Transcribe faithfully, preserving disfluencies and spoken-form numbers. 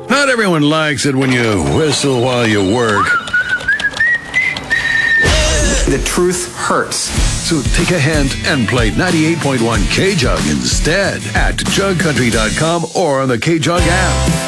Not everyone likes it when you whistle while you work. The truth hurts. So take a hint and play ninety-eight point one K-Jug instead at jug country dot com or on the K-Jug app.